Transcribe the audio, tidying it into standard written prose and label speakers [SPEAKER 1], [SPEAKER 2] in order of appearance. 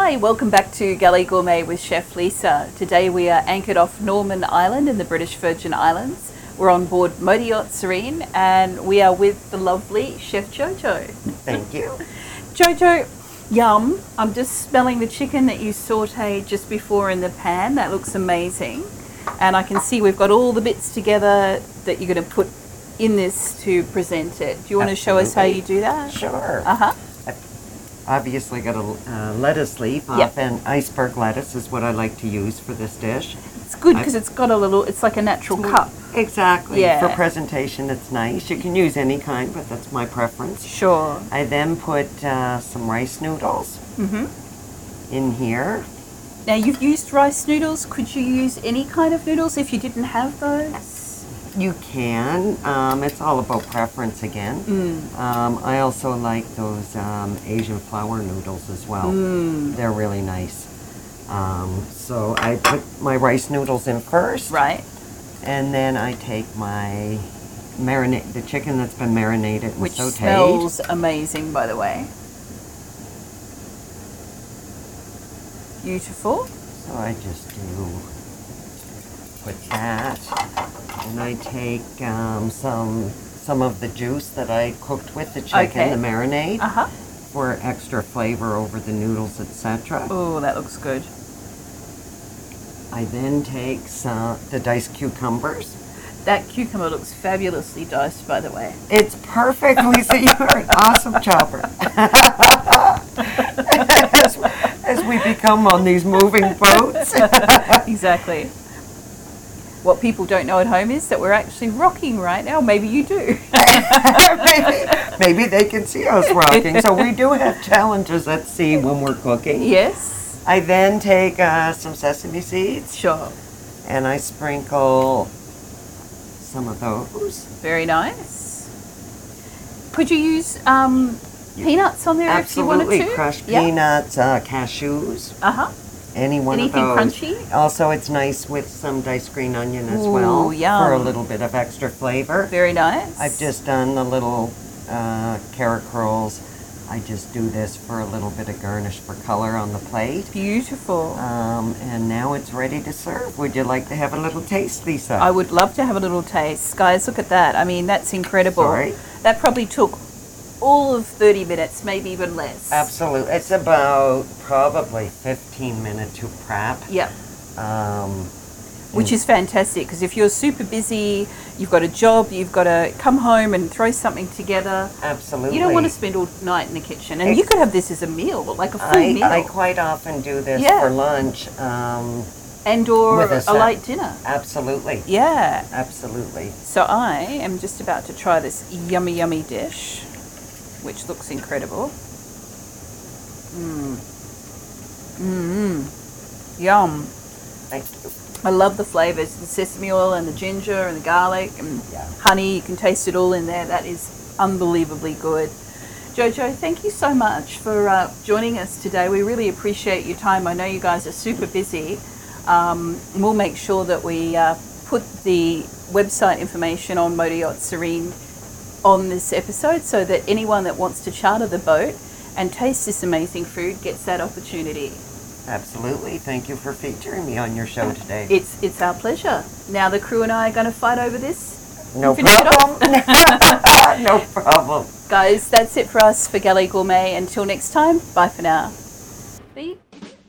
[SPEAKER 1] Hi, welcome back to Galley Gourmet with Chef Lisa. Today we are anchored off Norman Island in the British Virgin Islands. We're on board Motor Yacht Serene and we are with the lovely Chef Jojo.
[SPEAKER 2] Thank you.
[SPEAKER 1] Jojo, yum. I'm just smelling the chicken that you sauteed just before in the pan. That looks amazing. And I can see we've got all the bits together that you're going to put in this to present it. Do you want to show us how you do that?
[SPEAKER 2] Sure.
[SPEAKER 1] Uh-huh.
[SPEAKER 2] Obviously got a lettuce leaf off, and iceberg lettuce is what I like to use for this dish.
[SPEAKER 1] It's good because it's got a little, it's like a natural cup.
[SPEAKER 2] Exactly.
[SPEAKER 1] Yeah.
[SPEAKER 2] For presentation, it's nice. You can use any kind, but that's my preference.
[SPEAKER 1] Sure.
[SPEAKER 2] I then put some rice noodles in here.
[SPEAKER 1] Now you've used rice noodles. Could you use any kind of noodles if you didn't have those?
[SPEAKER 2] You can. It's all about preference again. I also like those Asian flour noodles as well. They're really nice. So I put my rice noodles in first.
[SPEAKER 1] Right.
[SPEAKER 2] And then I take my the chicken that's been marinated and
[SPEAKER 1] Which
[SPEAKER 2] sauteed.
[SPEAKER 1] smells amazing, by the way. Beautiful.
[SPEAKER 2] So I just put that. And I take some of the juice that I cooked with the chicken, the marinade, for extra flavor over the noodles, etc.
[SPEAKER 1] Oh, that looks good.
[SPEAKER 2] I then take the diced cucumbers.
[SPEAKER 1] That cucumber looks fabulously diced, by the way.
[SPEAKER 2] It's perfect, Lisa. You're an awesome chopper. as we become on these moving boats.
[SPEAKER 1] Exactly. What people don't know at home is that we're actually rocking right now. Maybe you do.
[SPEAKER 2] maybe they can see us rocking. So we do have challenges at sea when we're cooking.
[SPEAKER 1] Yes.
[SPEAKER 2] I then take some sesame seeds.
[SPEAKER 1] Sure.
[SPEAKER 2] And I sprinkle some of those.
[SPEAKER 1] Very nice. Could you use peanuts on there if you wanted to?
[SPEAKER 2] Absolutely. Crushed peanuts, cashews. Anything
[SPEAKER 1] of those. Crunchy?
[SPEAKER 2] Also, it's nice with some diced green onion as
[SPEAKER 1] Ooh,
[SPEAKER 2] well
[SPEAKER 1] yum.
[SPEAKER 2] for a little bit of extra flavor.
[SPEAKER 1] Very nice.
[SPEAKER 2] I've just done the little carrot curls. I just do this for a little bit of garnish for color on the plate.
[SPEAKER 1] Beautiful.
[SPEAKER 2] And now it's ready to serve. Would you like to have a little taste, Lisa?
[SPEAKER 1] I would love to have a little taste. Guys, look at that. I mean, that's incredible.
[SPEAKER 2] Sorry.
[SPEAKER 1] That probably took all of 30 minutes, maybe even less.
[SPEAKER 2] Absolutely. It's about probably 15 minutes to prep.
[SPEAKER 1] Yep. Which is fantastic, because if you're super busy, you've got a job, you've got to come home and throw something together.
[SPEAKER 2] Absolutely.
[SPEAKER 1] You don't want to spend all night in the kitchen. And you could have this as a meal, like a full meal.
[SPEAKER 2] I quite often do this for lunch.
[SPEAKER 1] And or a light dinner.
[SPEAKER 2] Absolutely.
[SPEAKER 1] Yeah.
[SPEAKER 2] Absolutely.
[SPEAKER 1] So I am just about to try this yummy, yummy dish, which looks incredible. Yum.
[SPEAKER 2] Thank you.
[SPEAKER 1] I love the flavors, the sesame oil and the ginger and the garlic and honey. You can taste it all in there. That is unbelievably good. Jojo, thank you so much for joining us today. We really appreciate your time. I know you guys are super busy. We'll make sure that we put the website information on Motor Yacht Serene on this episode so that anyone that wants to charter the boat and taste this amazing food gets that opportunity.
[SPEAKER 2] Absolutely. Thank you for featuring me on your show today.
[SPEAKER 1] It's our pleasure. Now the crew and I are going to fight over this.
[SPEAKER 2] No problem. No problem.
[SPEAKER 1] Guys, that's it for us for Galley Gourmet. Until next time, bye for now. Beep.